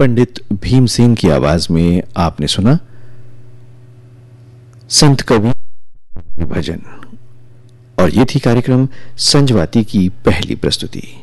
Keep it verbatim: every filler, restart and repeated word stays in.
पंडित भीमसेन की आवाज में आपने सुना संत कवि भजन, और ये थी कार्यक्रम संजवाती की पहली प्रस्तुति।